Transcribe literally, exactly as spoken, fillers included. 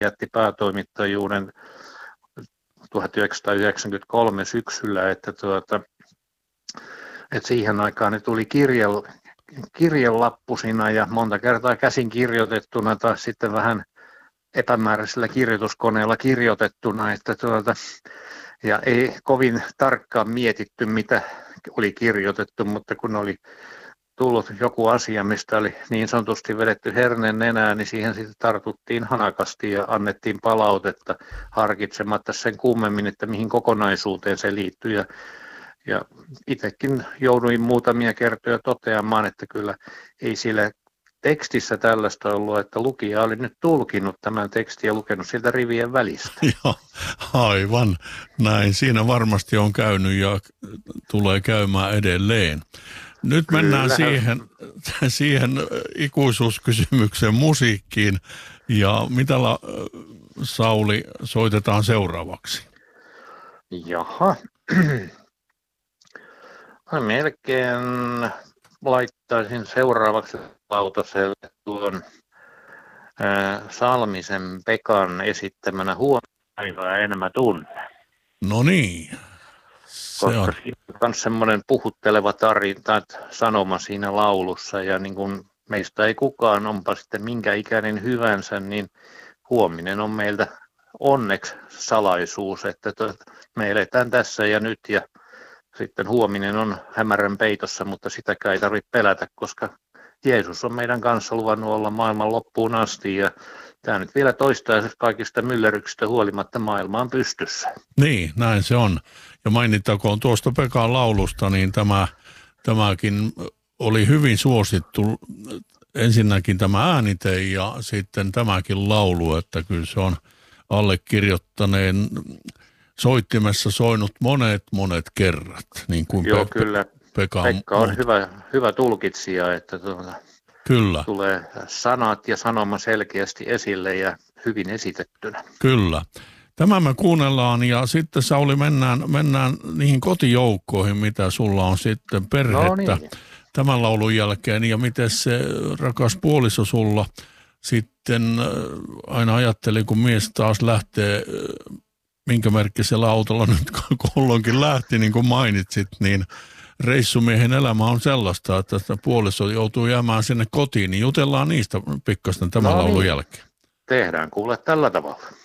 jätti päätoimittajuuden tuhatyhdeksänsataayhdeksänkymmentäkolme syksyllä, että, tuota, että siihen aikaan ne tuli kirje, kirjelappusina ja monta kertaa käsin kirjoitettuna tai sitten vähän epämääräisellä kirjoituskoneella kirjoitettuna, että tuota, ja ei kovin tarkkaan mietitty, mitä oli kirjoitettu, mutta kun oli tullut joku asia, mistä oli niin sanotusti vedetty herneen nenään, niin siihen sitten tartuttiin hanakasti ja annettiin palautetta harkitsematta sen kummemmin, että mihin kokonaisuuteen se liittyy. Ja, ja itsekin jouduin muutamia kertoja toteamaan, että kyllä ei siellä tekstissä tällaista ollut, että lukija oli nyt tulkinut tämän tekstin ja lukenut sieltä rivien välistä. Joo, aivan. Näin siinä varmasti on käynyt ja tulee käymään edelleen. Nyt Kyllä. mennään siihen, siihen ikuisuuskysymyksen musiikkiin. Ja mitä la, Sauli soitetaan seuraavaksi? Jaha. Melkein laittaisin seuraavaksi lautaselle tuon ää, Salmisen Pekan esittämänä Huomenpäivää enemmän tunne. No niin. Se Koska on. siinä on myös semmoinen puhutteleva tarina, sanoma siinä laulussa, ja niin kuin meistä ei kukaan, onpa sitten minkä ikäinen hyvänsä, niin huominen on meiltä onneksi salaisuus, että me eletään tässä ja nyt, ja sitten huominen on hämärän peitossa, mutta sitäkään ei tarvitse pelätä, koska Jeesus on meidän kanssa luvannut olla maailman loppuun asti, ja tämä nyt vielä toistaiseksi kaikista myllerryksistä huolimatta maailma on pystyssä. Niin, näin se on. Ja mainittakoon tuosta Pekan laulusta, niin tämä, tämäkin oli hyvin suosittu. Ensinnäkin tämä äänite ja sitten tämäkin laulu, että kyllä se on allekirjoittaneen soittimessa soinut monet, monet kerrat. Niin kuin Joo, Pe- kyllä. Pekka, Pekka on hyvä, hyvä tulkitsija, että tuota, kyllä. tulee sanat ja sanoma selkeästi esille ja hyvin esitettynä. Kyllä. Tämä me kuunnellaan ja sitten Sauli mennään, mennään niihin kotijoukkoihin, mitä sulla on sitten perhettä No niin. tämän laulun jälkeen. Ja miten se rakas puoliso sulla sitten aina ajatteli, kun mies taas lähtee, minkä merkkisellä autolla nyt kulloinkin lähti, niin kuin mainitsit, niin reissumiehen elämä on sellaista, että puoliso joutuu jäämään sinne kotiin, niin jutellaan niistä pikkasen tämän no laulun niin. jälkeen. Tehdään kuule tällä tavalla.